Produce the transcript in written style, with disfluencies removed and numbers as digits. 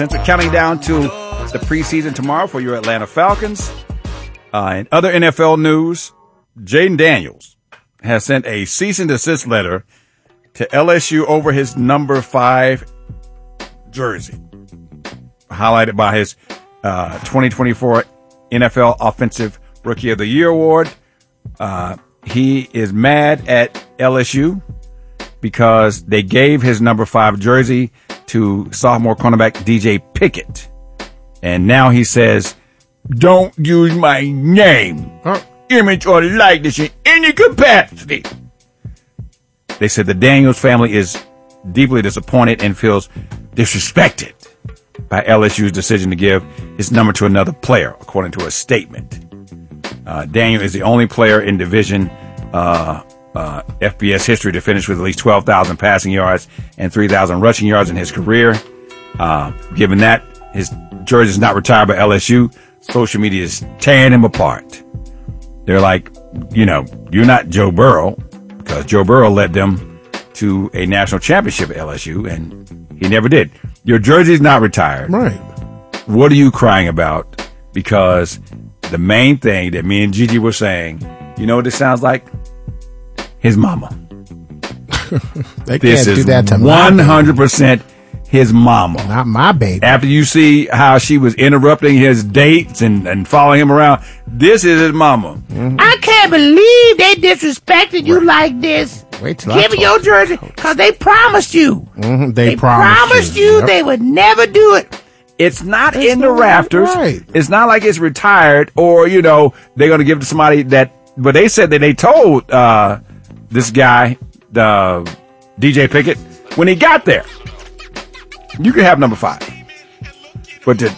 Since we're counting down to the preseason tomorrow for your Atlanta Falcons. In other NFL news, Jaden Daniels has sent a cease and desist letter to LSU over his number 5 jersey, highlighted by his 2024 NFL Offensive Rookie of the Year award. He is mad at LSU because they gave his number 5 jersey to sophomore cornerback DJ Pickett. And now he says, don't use my name, image, or likeness in any capacity. They said the Daniels family is deeply disappointed and feels disrespected by LSU's decision to give his number to another player, according to a statement. Daniel is the only player in Division FBS history to finish with at least 12,000 passing yards and 3,000 rushing yards in his career. Given that his jersey is not retired by LSU, social media is tearing him apart. They're like, you're not Joe Burrow, because Joe Burrow led them to a national championship at LSU, and he never did. Your jersey's not retired. Right. What are you crying about? Because the main thing that me and Gigi were saying, you know what this sounds like? His mama. They This can't is do that to 100% his mama. Not my baby. After you see how she was interrupting his dates and following him around, this is his mama. Mm-hmm. I can't believe they disrespected you like this. Wait till Give me your jersey, because they promised you. Mm-hmm. They promised you Yep. they would never do it. It's not in the rafters. right. It's not like it's retired or, they're going to give it to somebody that, but they said that they told this guy, DJ Pickett, when he got there, you can have number 5. But to